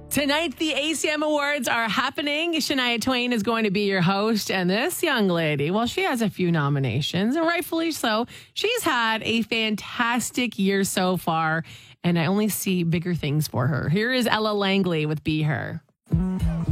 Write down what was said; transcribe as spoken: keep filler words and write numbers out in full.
Tonight, the A C M Awards are happening. Shania Twain is going to be your host. And this young lady, well, she has a few nominations, and rightfully so. She's had a fantastic year so far, and I only see bigger things for her. Here is Ella Langley with Be Her.